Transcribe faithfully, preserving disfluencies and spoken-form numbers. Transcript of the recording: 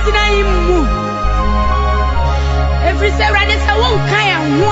tena yi mu. Every say right say won kan ya hu